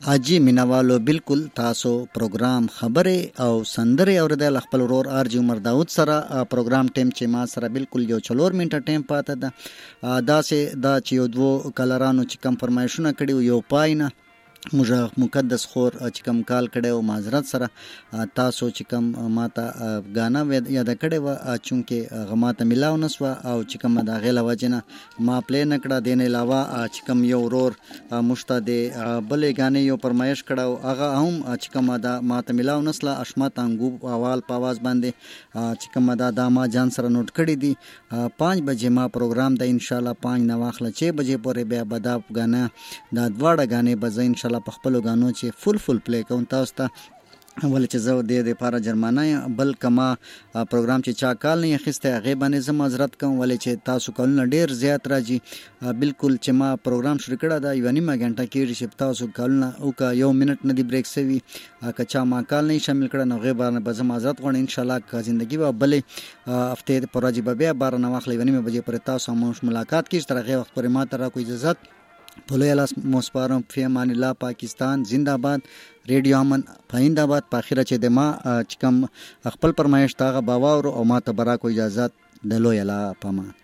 حاجی مینوالو بالکل تاسو پروګرام خبره او سندره اوریدل خپل ورور ارجی عمر داود سره پروګرام ټیم چې ما سره بالکل یو 4 منټه ټیم پاته ده دا چې یو دوه کلرانو چې کم فرمایشونه کړي یو پاینه موږ مقدس خور چې کم کال کړي او معذرت سره تاسو چې کم ماته غانا یاد کړي و چونکه غماته ملاو نسو او چې کم دا غیله وجنه ما پلی نکړه دین علاوه چې کم یو ورور مشتاق بلې غانې یو فرمایش کړه هغه هم چې کم دا ماته ملاو نسله اشمت انګو اول په आवाज باندې چې کم دا ما جان سره نوٹ کړي دي 5 بجې ما پروګرام د ان شاء الله 5 نو واخله 6 بجې پورې بیا بدا غانا دا دواړه غانې به ان شاء الله په خپل غانو چې فل پلی کوم تاسو ته ول چې زه د لپاره جرمانه بل کما پروګرام چې چا کال نه خسته هغه باندې زه معذرت کوم ول چې تاسو کولونه ډیر زیات راځي بالکل چې ما پروګرام شروع کړه دا یو نیمه غنټه کې چې تاسو کولونه او کا یو منټ نه دی بریک سوي که چا ما کال نه شامل کړه نو غیر باندې به زه معذرت غواړم ان شاء الله که ژوندۍ و بلې هفته پر راځي به بیا بار نه واخلې ونیمه بجې پر تاسو ملاقات کیږي تر هغه وخت پر ما ته را کوئی اجازه پولایلاس موسپارم فی امان الله پاکستان زنده‌باد ریډیو امن پاینده-باد په اخره چې د ما چې کوم خپل پرمایش تاغه باور او ما ته برا کو اجازه د لوی الله پامان